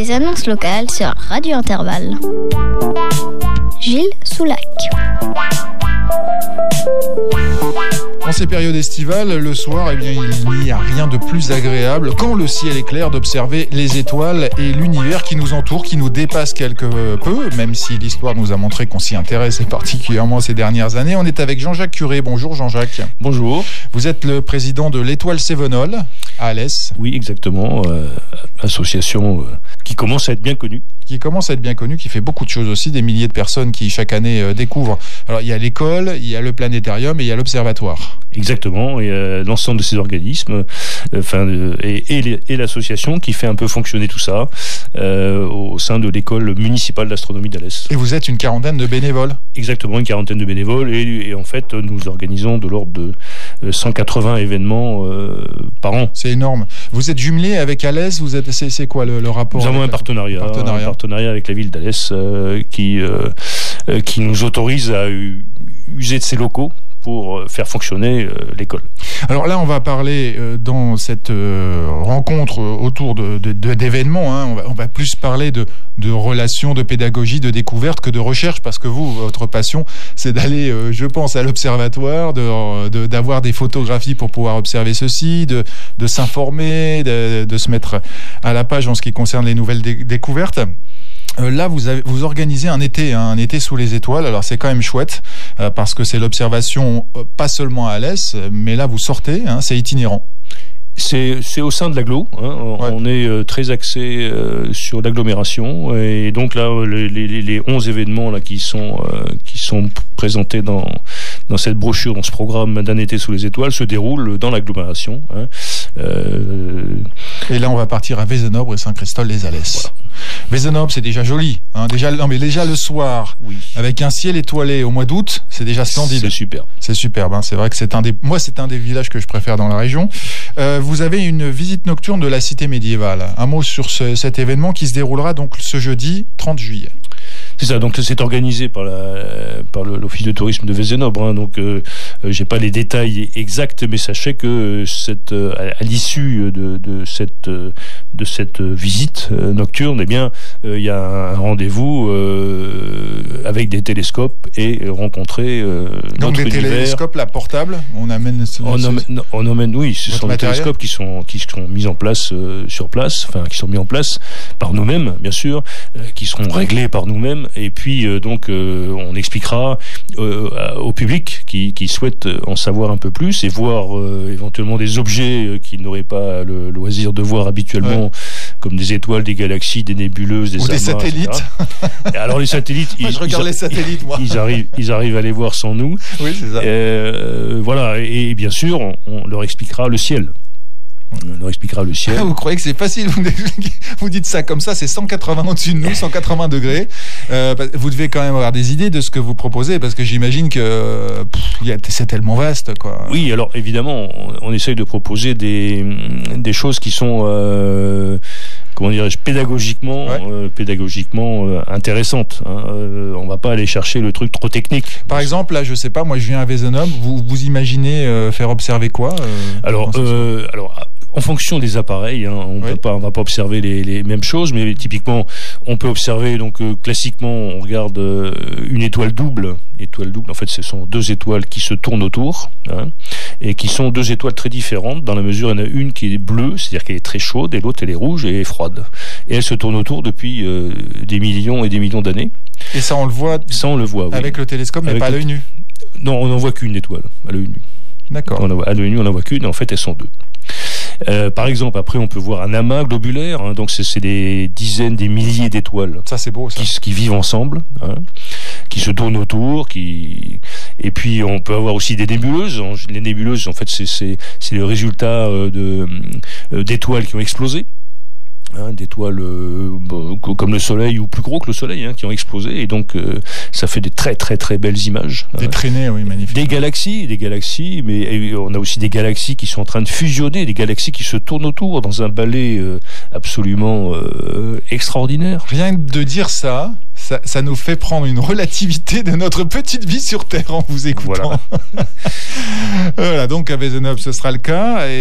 Les annonces locales sur Radio Intervalle. Gilles Soulac. En ces périodes estivales, le soir, il n'y a rien de plus agréable, quand le ciel est clair, d'observer les étoiles et l'univers qui nous entoure, qui nous dépasse quelque peu, même si l'histoire nous a montré qu'on s'y intéresse, particulièrement ces dernières années. On est avec Jean-Jacques Curé. Bonjour Jean-Jacques. Bonjour. Vous êtes le président de l'Étoile Cévenol à Alès. Oui, exactement. Association qui commence à être bien connue. Qui fait beaucoup de choses aussi, des milliers de personnes qui chaque année découvrent. Alors il y a l'école, il y a le planétarium et il y a l'observatoire. Exactement, et l'ensemble de ces organismes, et l'association qui fait un peu fonctionner tout ça au sein de l'école municipale d'astronomie d'Alès. Et vous êtes une quarantaine de bénévoles. Exactement, une quarantaine de bénévoles, et en fait nous organisons de l'ordre de 180 événements par an. C'est énorme. Vous êtes jumelé avec Alès, c'est quoi le rapport? Nous avons un partenariat avec la ville d'Alès qui nous autorise à user de ses locaux pour faire fonctionner l'école. Alors là, on va parler dans cette rencontre autour d'événements. Hein, on va plus parler de relations, de pédagogie, de découverte que de recherche, parce que vous, votre passion, c'est d'aller, je pense, à l'observatoire, d'avoir des photographies pour pouvoir observer ceci, de s'informer, de se mettre à la page en ce qui concerne les nouvelles découvertes. Là, vous organisez un été sous les étoiles. Alors c'est quand même chouette parce que c'est l'observation pas seulement à Alès, mais là vous sortez, c'est itinérant. C'est au sein de l'agglo, ouais. On est très axé sur l'agglomération, et donc là les 11 événements là qui sont présentés dans cette brochure, dans ce programme d'un été sous les étoiles, se déroulent dans l'agglomération. Et là on va partir à Vézenobre et Saint-Christol-les-Alès. Voilà. Vézenobre, c'est déjà joli, hein. Déjà le soir, oui, avec un ciel étoilé au mois d'août, c'est déjà splendide. C'est superbe, hein. C'est vrai que c'est un des villages que je préfère dans la région. Vous avez une visite nocturne de la cité médiévale. Un mot sur cet événement qui se déroulera donc ce jeudi 30 juillet. C'est ça, donc c'est organisé par l'Office de tourisme de Vézenobre, hein, donc j'ai pas les détails exacts, mais sachez que à l'issue de cette visite nocturne, eh bien il y a un rendez-vous avec des télescopes et rencontrer donc des télescopes là portables, on amène oui, ce sont des télescopes qui sont mis en place sur place, enfin qui sont mis en place par nous-mêmes bien sûr, qui seront réglés par nous-mêmes. Et puis on expliquera au public qui souhaite en savoir un peu plus et voir éventuellement des objets qu'ils n'auraient pas le loisir de voir habituellement, comme des étoiles, des galaxies, des nébuleuses, des amas, des satellites. Et alors les satellites, moi, je regarde les satellites, moi. Ils arrivent à les voir sans nous. Oui, c'est ça. Voilà, et bien sûr, on leur expliquera le ciel. Vous croyez que c'est facile? Vous dites ça comme ça, c'est 180 au-dessus de nous, 180 degrés. Vous devez quand même avoir des idées de ce que vous proposez, parce que j'imagine que c'est tellement vaste, quoi. Oui, alors évidemment, on essaye de proposer des choses qui sont pédagogiquement intéressantes. Hein. On va pas aller chercher le truc trop technique. Par exemple, là, je sais pas, moi je viens à Vézenobre, vous imaginez faire observer quoi Alors, en fonction des appareils, hein, on va pas observer les mêmes choses, mais typiquement, on peut observer, donc classiquement, on regarde une étoile double. En fait, ce sont deux étoiles qui se tournent autour, hein, et qui sont deux étoiles très différentes, dans la mesure où il y en a une qui est bleue, c'est-à-dire qu'elle est très chaude, et l'autre elle est rouge et froide. Et elles se tournent autour depuis des millions et des millions d'années. Et ça, on le voit. Oui. Avec le télescope, mais pas à l'œil nu. Non, on n'en voit qu'une étoile à l'œil nu. D'accord. À l'œil nu, on n'en voit qu'une, et en fait, elles sont deux. Par exemple, après, on peut voir un amas globulaire, hein, donc c'est des dizaines, des milliers d'étoiles. Ça, c'est beau, ça. Qui vivent ensemble, hein, qui se tournent autour, et puis on peut avoir aussi des nébuleuses. Les nébuleuses, en fait, c'est le résultat d'étoiles qui ont explosé. D'étoiles comme le Soleil ou plus gros que le Soleil, hein, qui ont explosé, et donc ça fait des très très très belles images. Des traînées, oui, magnifiques. Des galaxies, mais on a aussi des galaxies qui sont en train de fusionner, des galaxies qui se tournent autour dans un ballet absolument extraordinaire. Rien de dire ça nous fait prendre une relativité de notre petite vie sur Terre en vous écoutant. Voilà, voilà, donc à Vézenobre, ce sera le cas. Et